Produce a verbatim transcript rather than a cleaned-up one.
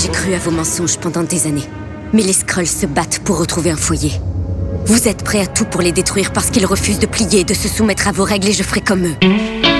J'ai cru à vos mensonges pendant des années. Mais les Skrulls se battent pour retrouver un foyer. Vous êtes prêts à tout pour les détruire parce qu'ils refusent de plier et de se soumettre à vos règles et je ferai comme eux.